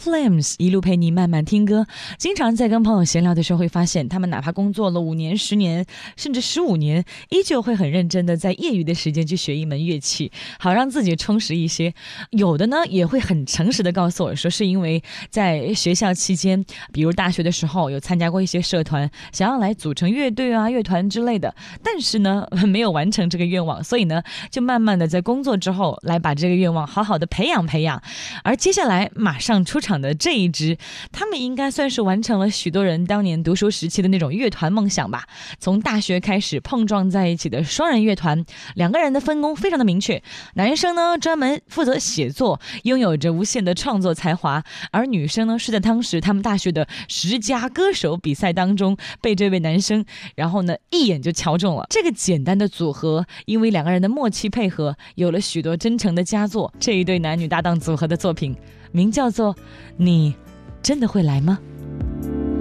Flames 一路陪你慢慢听歌。经常在跟朋友闲聊的时候会发现，他们哪怕工作了5年、10年，甚至15年，依旧会很认真的在业余的时间去学一门乐器，好让自己充实一些。有的呢也会很诚实的告诉我说，是因为在学校期间，比如大学的时候有参加过一些社团，想要来组成乐队啊、乐团之类的，但是呢没有完成这个愿望，所以呢就慢慢的在工作之后来把这个愿望好好的培养培养。而接下来马上出场的这一支，他们应该算是完成了许多人当年读书时期的那种乐团梦想吧。从大学开始碰撞在一起的双人乐团，2个人的分工非常的明确，男生呢专门负责写作，拥有着无限的创作才华，而女生呢是在当时他们大学的10佳歌手比赛当中被这位男生然后呢一眼就瞧中了。这个简单的组合因为2个人的默契配合，有了许多真诚的佳作。这一对男女搭档组合的作品名叫做《你真的会来吗》。